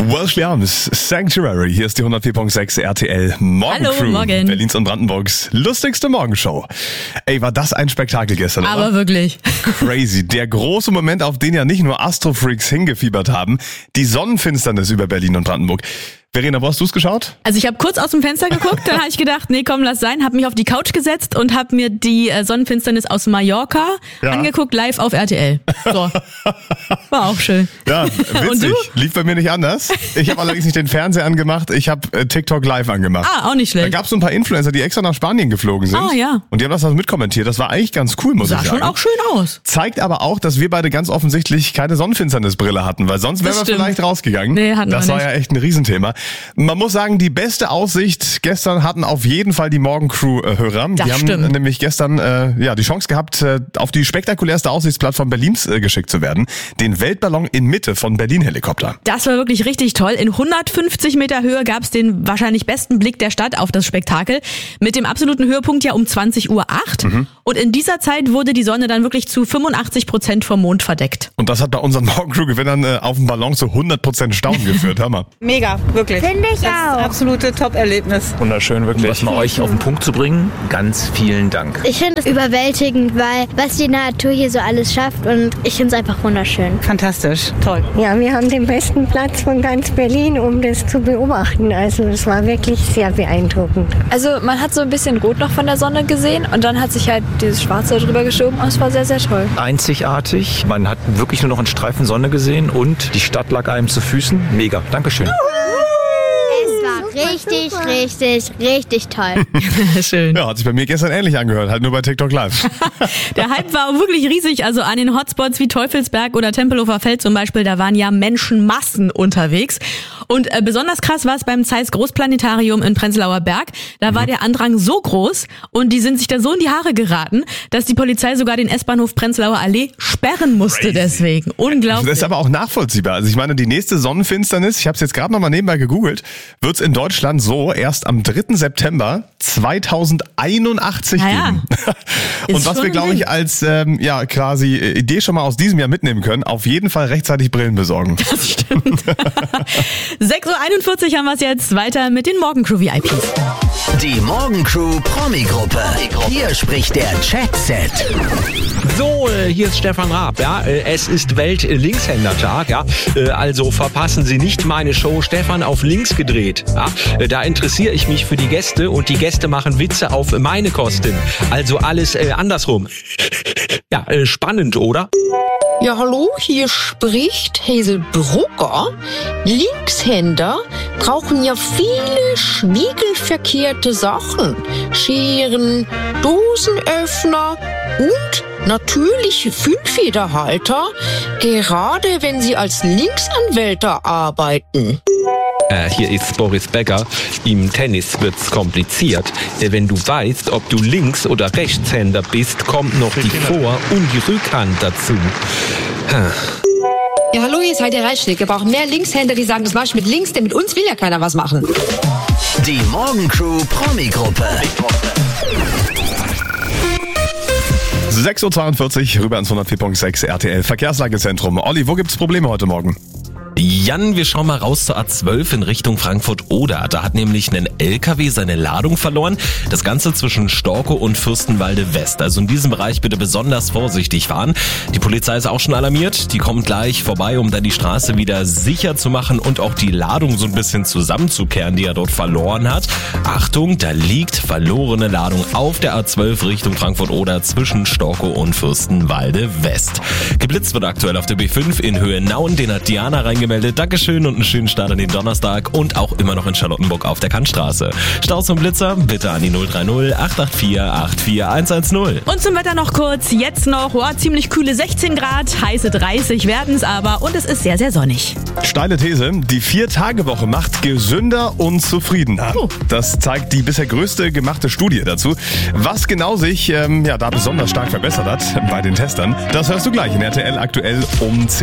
Welsh Arms, Sanctuary. Hier ist die 104.6 RTL Morgencrew. Hallo, morgen. Berlins und Brandenburgs lustigste Morgenshow. Ey, war das ein Spektakel gestern, Aber oder? wirklich. Crazy. Der große Moment, auf den ja nicht nur Astrofreaks hingefiebert haben. Die Sonnenfinsternis über Berlin und Brandenburg. Verena, wo hast du's geschaut? Also ich habe kurz aus dem Fenster geguckt, dann habe ich gedacht, nee, komm, lass sein, habe mich auf die Couch gesetzt und habe mir die Sonnenfinsternis aus Mallorca angeguckt, live auf RTL. So. War auch schön. Ja, witzig. Und du? Lief bei mir nicht anders. Ich habe allerdings nicht den Fernseher angemacht, ich habe TikTok live angemacht. Ah, auch nicht Da schlecht. gab es so ein paar Influencer, die extra nach Spanien geflogen sind. Ah, ja. Und die haben das mitkommentiert. Das war eigentlich ganz cool, muss Sah ich sagen. schon auch schön aus. Zeigt aber auch, dass wir beide ganz offensichtlich keine Sonnenfinsternisbrille hatten, weil sonst wären Das wir stimmt. vielleicht rausgegangen. Nee, hatten das wir war nicht. ja echt ein Riesenthema. Man muss sagen, die beste Aussicht gestern hatten auf jeden Fall die Morgencrew-Hörer. Die haben stimmt. nämlich gestern die Chance gehabt, auf die spektakulärste Aussichtsplattform Berlins geschickt zu werden. Den Weltballon in Mitte von Berlin-Helikopter. Das war wirklich richtig toll. In 150 Meter Höhe gab es den wahrscheinlich besten Blick der Stadt auf das Spektakel. Mit dem absoluten Höhepunkt ja um 20:08 Uhr. Und in dieser Zeit wurde die Sonne dann wirklich zu 85% vom Mond verdeckt. Und das hat bei unseren Morgencrew-Gewinnern auf dem Ballon zu 100% Staunen geführt. Hammer. Mega, wirklich. Finde ich das auch. Absolute Top-Erlebnis. Wunderschön, wirklich. Um das mal euch auf den Punkt zu bringen, ganz vielen Dank. Ich finde es überwältigend, weil was die Natur hier so alles schafft und ich finde es einfach wunderschön. Fantastisch, toll. Ja, wir haben den besten Platz von ganz Berlin, um das zu beobachten. Also es war wirklich sehr beeindruckend. Also man hat so ein bisschen Rot noch von der Sonne gesehen und dann hat sich halt dieses Schwarze drüber geschoben und es war sehr, sehr toll. Einzigartig. Man hat wirklich nur noch einen Streifen Sonne gesehen und die Stadt lag einem zu Füßen. Mega, Dankeschön. Es war richtig toll. Schön. Ja, hat sich bei mir gestern ähnlich angehört, halt nur bei TikTok Live. Der Hype war wirklich riesig, also an den Hotspots wie Teufelsberg oder Tempelhofer Feld zum Beispiel, da waren ja Menschenmassen unterwegs. Und besonders krass war es beim Zeiss Großplanetarium in Prenzlauer Berg. Da war der Andrang so groß und die sind sich da so in die Haare geraten, dass die Polizei sogar den S-Bahnhof Prenzlauer Allee sperren musste deswegen. Unglaublich. Das ist aber auch nachvollziehbar. Also ich meine, die nächste Sonnenfinsternis, ich habe es jetzt gerade nochmal nebenbei gegoogelt, wird's in Deutschland so erst am 3. September 2081 geben. Und Ist was wir, schon glaube ich, als quasi Idee schon mal aus diesem Jahr mitnehmen können, auf jeden Fall rechtzeitig Brillen besorgen. Das stimmt. 6:41 Uhr haben wir es jetzt. Weiter mit den Morgencrew-VIPs. Die Morgencrew Promi-Gruppe. Hier spricht der Chatset. So, hier ist Stefan Raab. Ja, es ist Welt-Linkshänder-Tag. Ja, also verpassen Sie nicht meine Show Stefan auf links gedreht. Ja, da interessiere ich mich für die Gäste und die Gäste machen Witze auf meine Kosten. Also alles andersrum. Ja, spannend, oder? Ja, hallo, hier spricht Hazel Brugger. Linkshänder brauchen ja viele spiegelverkehrte Sachen. Scheren, Dosenöffner und natürlich Füllfederhalter, gerade wenn sie als Linksanwälter arbeiten. Hier ist Boris Becker. Im Tennis wird's kompliziert. Wenn du weißt, ob du Links- oder Rechtshänder bist, kommt noch die Vor- und die Rückhand dazu. Ja, hallo, hier ist Heidi Reichschnick. Wir brauchen mehr Linkshänder, die sagen, das mach ich mit links, denn mit uns will ja keiner was machen. Die Morgencrew Promi-Gruppe. 6:42 Uhr, rüber ins 104.6 RTL Verkehrslagezentrum. Olli, wo gibt's Probleme heute Morgen? Jan, wir schauen mal raus zur A12 in Richtung Frankfurt-Oder. Da hat nämlich ein LKW seine Ladung verloren. Das Ganze zwischen Storkow und Fürstenwalde West. Also in diesem Bereich bitte besonders vorsichtig fahren. Die Polizei ist auch schon alarmiert. Die kommt gleich vorbei, um dann die Straße wieder sicher zu machen und auch die Ladung so ein bisschen zusammenzukehren, die er dort verloren hat. Achtung, da liegt verlorene Ladung auf der A12 Richtung Frankfurt-Oder zwischen Storkow und Fürstenwalde West. Geblitzt wird aktuell auf der B5 in Höhe Nauen. Den hat Diana reingemeldet. Dankeschön und einen schönen Start an den Donnerstag und auch immer noch in Charlottenburg auf der Kantstraße. Staus und Blitzer bitte an die 030 884 84110. Und zum Wetter noch kurz. Jetzt noch ziemlich kühle 16 Grad, heiße 30 werden es aber und es ist sehr, sehr sonnig. Steile These, die 4-Tage-Woche macht gesünder und zufriedener. Das zeigt die bisher größte gemachte Studie dazu. Was genau sich da besonders stark verbessert hat bei den Testern, das hörst du gleich in RTL aktuell um 10.